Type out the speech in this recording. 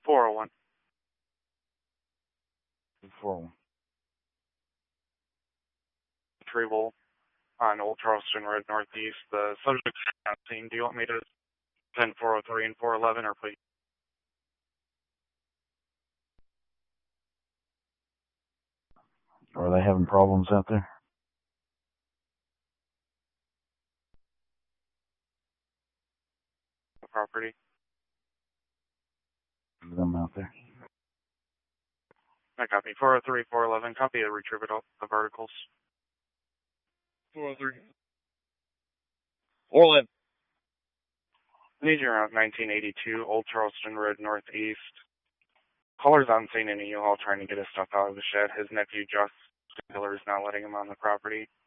401. 401. Retrieval on Old Charleston Road Northeast. The subject's on scene. Do you want me to send 403 and 411 or please? Are they having problems out there? The property. Them out there. I copy. 403, 411. Copy the retrieval of articles. 403. 411. Need you around 1982, Old Charleston Road Northeast. Caller's on scene in a U-Haul trying to get his stuff out of the shed. His nephew, Josh Singler, is not letting him on the property.